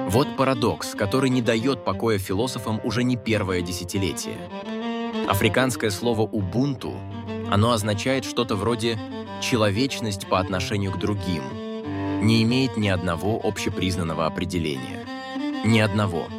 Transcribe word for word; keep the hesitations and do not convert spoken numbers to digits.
Вот парадокс, который не дает покоя философам уже не первое десятилетие. Африканское слово «убунту», оно означает что-то вроде «человечность по отношению к другим», не имеет ни одного общепризнанного определения. Ни одного.